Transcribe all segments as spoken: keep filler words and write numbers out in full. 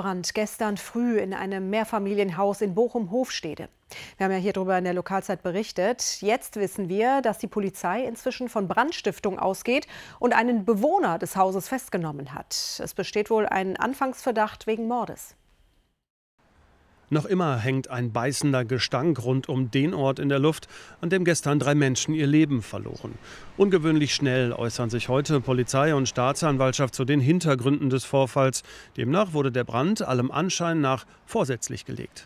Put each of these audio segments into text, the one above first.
Brand gestern früh in einem Mehrfamilienhaus in Bochum-Hofstede. Wir haben ja hier drüber in der Lokalzeit berichtet. Jetzt wissen wir, dass die Polizei inzwischen von Brandstiftung ausgeht und einen Bewohner des Hauses festgenommen hat. Es besteht wohl ein Anfangsverdacht wegen Mordes. Noch immer hängt ein beißender Gestank rund um den Ort in der Luft, an dem gestern drei Menschen ihr Leben verloren. Ungewöhnlich schnell äußern sich heute Polizei und Staatsanwaltschaft zu den Hintergründen des Vorfalls. Demnach wurde der Brand allem Anschein nach vorsätzlich gelegt.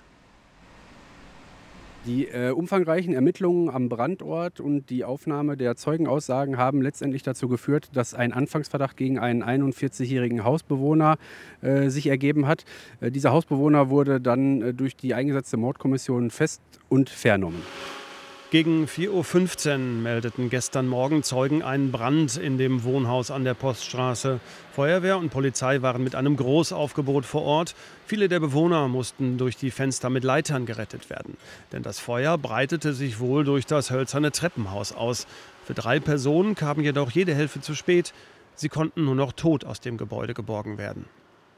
Die äh, umfangreichen Ermittlungen am Brandort und die Aufnahme der Zeugenaussagen haben letztendlich dazu geführt, dass ein Anfangsverdacht gegen einen einundvierzigjährigen Hausbewohner äh, sich ergeben hat. Äh, dieser Hausbewohner wurde dann äh, durch die eingesetzte Mordkommission fest und vernommen. Gegen vier Uhr fünfzehn meldeten gestern Morgen Zeugen einen Brand in dem Wohnhaus an der Poststraße. Feuerwehr und Polizei waren mit einem Großaufgebot vor Ort. Viele der Bewohner mussten durch die Fenster mit Leitern gerettet werden. Denn das Feuer breitete sich wohl durch das hölzerne Treppenhaus aus. Für drei Personen kam jedoch jede Hilfe zu spät. Sie konnten nur noch tot aus dem Gebäude geborgen werden.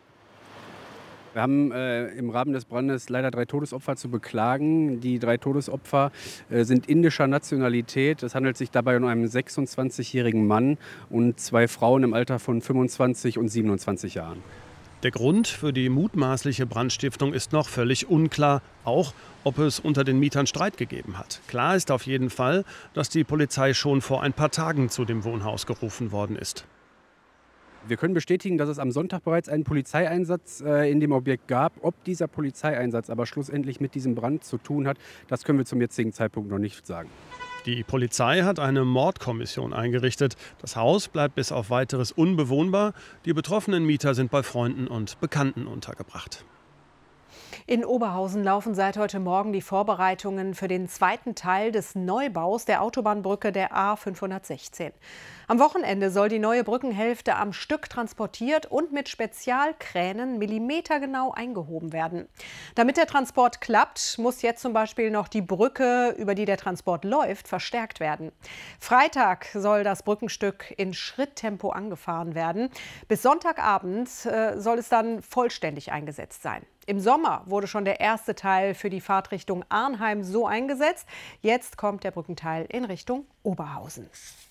Wir haben äh, im Rahmen des Brandes leider drei Todesopfer zu beklagen. Die drei Todesopfer äh, sind indischer Nationalität. Es handelt sich dabei um einen sechsundzwanzigjährigen Mann und zwei Frauen im Alter von fünfundzwanzig und siebenundzwanzig Jahren. Der Grund für die mutmaßliche Brandstiftung ist noch völlig unklar, auch ob es unter den Mietern Streit gegeben hat. Klar ist auf jeden Fall, dass die Polizei schon vor ein paar Tagen zu dem Wohnhaus gerufen worden ist. Wir können bestätigen, dass es am Sonntag bereits einen Polizeieinsatz äh, in dem Objekt gab. Ob dieser Polizeieinsatz aber schlussendlich mit diesem Brand zu tun hat, das können wir zum jetzigen Zeitpunkt noch nicht sagen. Die Polizei hat eine Mordkommission eingerichtet. Das Haus bleibt bis auf Weiteres unbewohnbar. Die betroffenen Mieter sind bei Freunden und Bekannten untergebracht. In Oberhausen laufen seit heute Morgen die Vorbereitungen für den zweiten Teil des Neubaus der Autobahnbrücke der A fünfhundertsechzehn. Am Wochenende soll die neue Brückenhälfte am Stück transportiert und mit Spezialkränen millimetergenau eingehoben werden. Damit der Transport klappt, muss jetzt zum Beispiel noch die Brücke, über die der Transport läuft, verstärkt werden. Freitag soll das Brückenstück in Schritttempo angefahren werden. Bis Sonntagabend äh, soll es dann vollständig eingesetzt sein. Im Sommer wurde schon der erste Teil für die Fahrtrichtung Arnheim so eingesetzt. Jetzt kommt der Brückenteil in Richtung Oberhausen.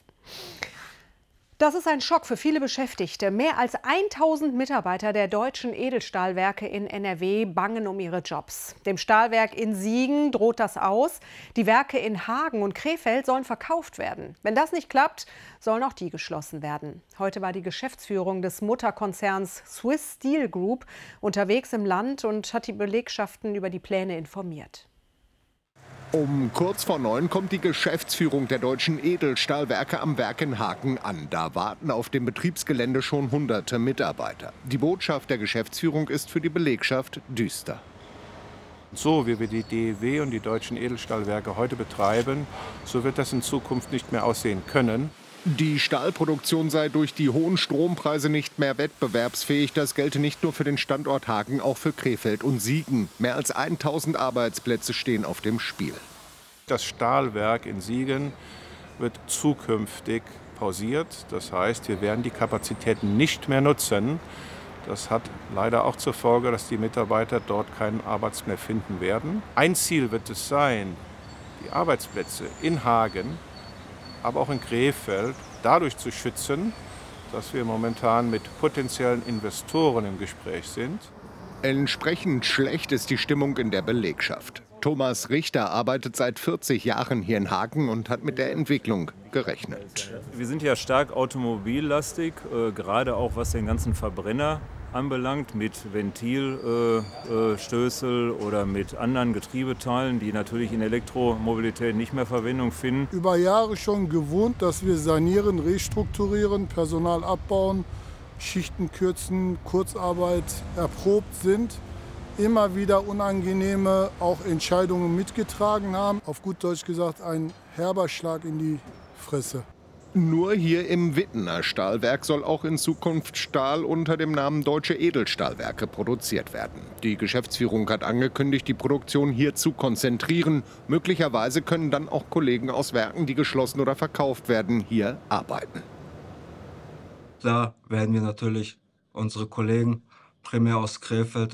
Das ist ein Schock für viele Beschäftigte. Mehr als tausend Mitarbeiter der deutschen Edelstahlwerke in N R W bangen um ihre Jobs. Dem Stahlwerk in Siegen droht das aus. Die Werke in Hagen und Krefeld sollen verkauft werden. Wenn das nicht klappt, sollen auch die geschlossen werden. Heute war die Geschäftsführung des Mutterkonzerns Swiss Steel Group unterwegs im Land und hat die Belegschaften über die Pläne informiert. Um kurz vor neun kommt die Geschäftsführung der deutschen Edelstahlwerke am Werk in Hagen an. Da warten auf dem Betriebsgelände schon hunderte Mitarbeiter. Die Botschaft der Geschäftsführung ist für die Belegschaft düster. So wie wir die D E W und die deutschen Edelstahlwerke heute betreiben, so wird das in Zukunft nicht mehr aussehen können. Die Stahlproduktion sei durch die hohen Strompreise nicht mehr wettbewerbsfähig. Das gelte nicht nur für den Standort Hagen, auch für Krefeld und Siegen. Mehr als tausend Arbeitsplätze stehen auf dem Spiel. Das Stahlwerk in Siegen wird zukünftig pausiert. Das heißt, wir werden die Kapazitäten nicht mehr nutzen. Das hat leider auch zur Folge, dass die Mitarbeiter dort keinen Arbeitsplatz mehr finden werden. Ein Ziel wird es sein, die Arbeitsplätze in Hagen, aber auch in Krefeld dadurch zu schützen, dass wir momentan mit potenziellen Investoren im Gespräch sind. Entsprechend schlecht ist die Stimmung in der Belegschaft. Thomas Richter arbeitet seit vierzig Jahren hier in Hagen und hat mit der Entwicklung gerechnet. Wir sind ja stark automobillastig, äh, gerade auch was den ganzen Verbrenner anbelangt, mit Ventilstößel äh, äh, oder mit anderen Getriebeteilen, die natürlich in Elektromobilität nicht mehr Verwendung finden. Über Jahre schon gewohnt, dass wir sanieren, restrukturieren, Personal abbauen, Schichten kürzen, Kurzarbeit erprobt sind. Immer wieder unangenehme auch Entscheidungen mitgetragen haben. Auf gut Deutsch gesagt, ein herber Schlag in die Fresse. Nur hier im Wittener Stahlwerk soll auch in Zukunft Stahl unter dem Namen Deutsche Edelstahlwerke produziert werden. Die Geschäftsführung hat angekündigt, die Produktion hier zu konzentrieren. Möglicherweise können dann auch Kollegen aus Werken, die geschlossen oder verkauft werden, hier arbeiten. Da werden wir natürlich unsere Kollegen primär aus Krefeld